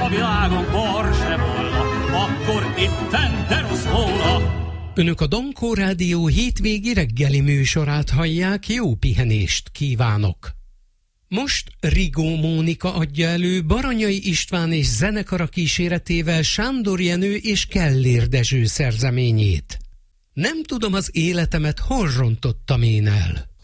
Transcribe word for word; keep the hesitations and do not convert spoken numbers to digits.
a világon bor se volna, akkor itten de rossz volna. Önök a Dankó Rádió hétvégi reggeli műsorát hallják, jó pihenést kívánok! Most Rigó Mónika adja elő Baranyai István és zenekara kíséretével Sándor Jenő és Kellér Dezső szerzeményét. Nem tudom az életemet, hol rontottam én el.